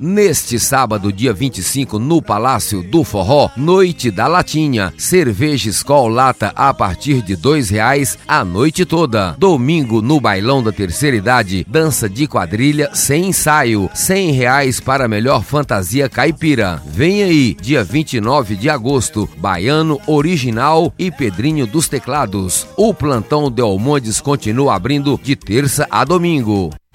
Neste sábado, dia 25, no Palácio do Forró, Noite da Latinha, cerveja Skol lata a partir de R$2 a noite toda. Domingo, no Bailão da Terceira Idade, dança de quadrilha sem ensaio, R$100 para a melhor fantasia caipira. Vem aí, dia 29 de agosto, Baiano Original e Pedrinho dos Teclados. O Plantão Delmondes continua abrindo de terça a domingo.